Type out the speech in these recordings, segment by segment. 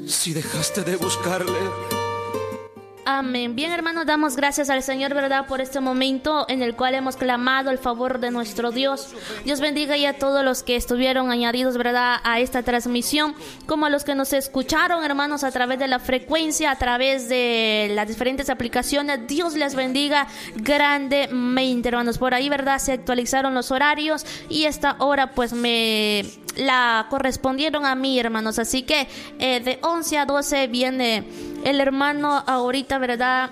si dejaste de buscarle. Amén. Bien, hermanos, damos gracias al Señor, ¿verdad?, por este momento en el cual hemos clamado el favor de nuestro Dios. Dios bendiga ya a todos los que estuvieron añadidos, ¿verdad?, a esta transmisión, como a los que nos escucharon, hermanos, a través de la frecuencia, a través de las diferentes aplicaciones. Dios les bendiga grandemente, hermanos. Por ahí, ¿verdad?, se actualizaron los horarios y esta hora, pues, me la correspondieron a mí, hermanos. Así que de 11 a 12 viene el hermano ahorita, ¿verdad?,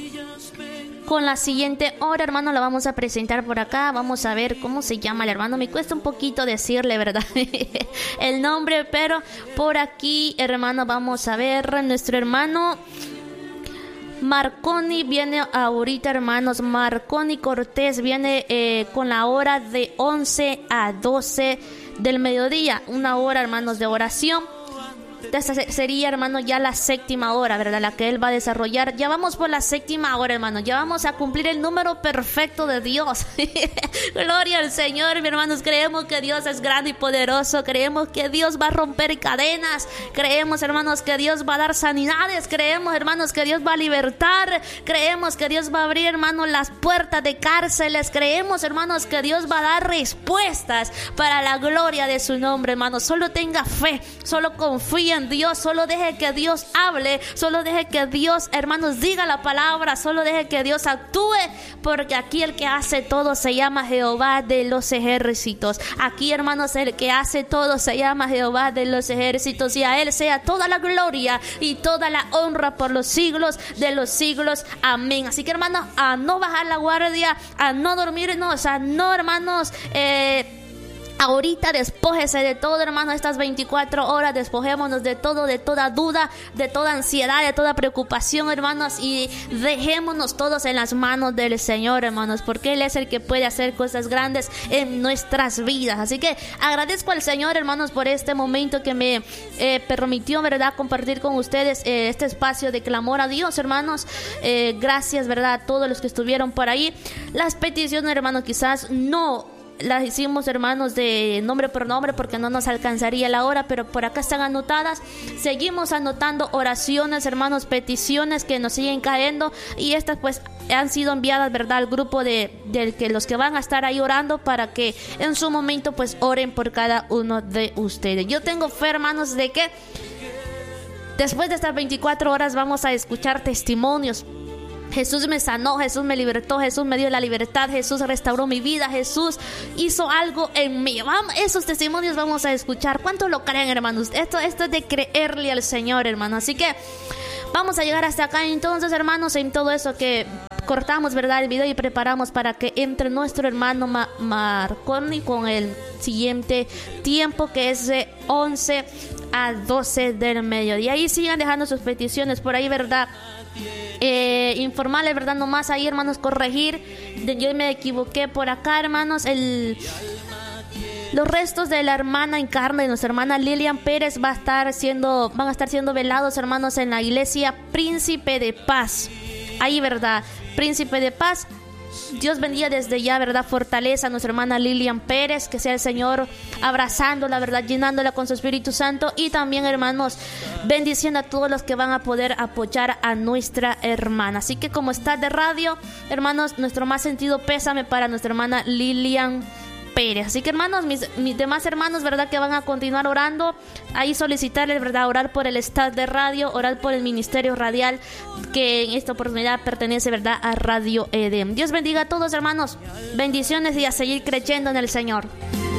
con la siguiente hora, hermano, la vamos a presentar por acá. Vamos a ver cómo se llama el hermano. Me cuesta un poquito decirle, ¿verdad?, el nombre, pero por aquí, hermano, vamos a ver. Nuestro hermano Marconi viene ahorita, hermanos. Marconi Cortés viene con la hora de 11 a 12 del mediodía. Una hora, hermanos, de oración. Esta sería, hermano, ya la séptima hora, ¿verdad?, la que él va a desarrollar. Ya vamos por la séptima hora, hermano. Ya vamos a cumplir el número perfecto de Dios. Gloria al Señor, mis hermanos. Creemos que Dios es grande y poderoso. Creemos que Dios va a romper cadenas. Creemos, hermanos, que Dios va a dar sanidades. Creemos, hermanos, que Dios va a libertar. Creemos que Dios va a abrir, hermanos, las puertas de cárceles. Creemos, hermanos, que Dios va a dar respuestas para la gloria de su nombre, hermanos. Solo tenga fe. Solo confía en Dios, solo deje que Dios hable, solo deje que Dios, hermanos, diga la palabra, solo deje que Dios actúe, porque aquí el que hace todo se llama Jehová de los ejércitos. Aquí, hermanos, el que hace todo se llama Jehová de los ejércitos, y a él sea toda la gloria y toda la honra por los siglos de los siglos. Amén. Así que, hermanos, a no bajar la guardia, a no dormirnos, a no, hermanos, ahorita despójese de todo, hermano, estas 24 horas, despojémonos de todo, de toda duda, de toda ansiedad, de toda preocupación, hermanos, y dejémonos todos en las manos del Señor, hermanos, porque Él es el que puede hacer cosas grandes en nuestras vidas. Así que agradezco al Señor, hermanos, por este momento que me permitió, ¿verdad?, compartir con ustedes este espacio de clamor a Dios, hermanos. Gracias, ¿verdad?, a todos los que estuvieron por ahí. Las peticiones, hermanos, quizás no las hicimos, hermanos, de nombre por nombre porque no nos alcanzaría la hora, pero por acá están anotadas. Seguimos anotando oraciones, hermanos, peticiones que nos siguen cayendo, y estas pues han sido enviadas, ¿verdad?, al grupo de que los que van a estar ahí orando, para que en su momento pues oren por cada uno de ustedes. Yo tengo fe, hermanos, de que después de estas 24 horas vamos a escuchar testimonios. Jesús me sanó, Jesús me libertó, Jesús me dio la libertad, Jesús restauró mi vida, Jesús hizo algo en mí. Vamos, esos testimonios vamos a escuchar. ¿Cuánto lo creen, hermanos? Esto es de creerle al Señor, hermano. Así que vamos a llegar hasta acá entonces, hermanos, en todo eso que cortamos, ¿verdad?, el video y preparamos para que entre nuestro hermano Marconi con el siguiente tiempo, que es de 11 a 12 del mediodía. Y ahí sigan dejando sus peticiones por ahí, ¿verdad? Informarles, ¿verdad?, nomás ahí, hermanos, corregir. Yo me equivoqué por acá, hermanos. Los restos de la hermana en carne, de nuestra hermana Lilian Pérez, van a estar siendo velados, hermanos, en la iglesia Príncipe de Paz. Ahí, ¿verdad?, Príncipe de Paz. Dios bendiga desde ya, ¿verdad?, fortaleza a nuestra hermana Lilian Pérez, que sea el Señor abrazándola, ¿verdad?, llenándola con su Espíritu Santo, y también, hermanos, bendiciendo a todos los que van a poder apoyar a nuestra hermana. Así que, como está de radio, hermanos, nuestro más sentido pésame para nuestra hermana Lilian Pérez. Así que, hermanos, mis demás hermanos, ¿verdad?, que van a continuar orando, ahí solicitarles, ¿verdad?, orar por el staff de radio, orar por el ministerio radial que en esta oportunidad pertenece, ¿verdad?, a Radio Edén. Dios bendiga a todos, hermanos. Bendiciones y a seguir creyendo en el Señor.